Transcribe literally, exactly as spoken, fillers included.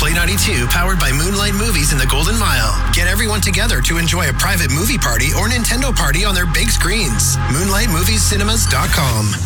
Play ninety-two, powered by Moonlight Movies in the Golden Mile. Get everyone together to enjoy a private movie party or Nintendo party on their big screens. moonlight movies cinemas dot com.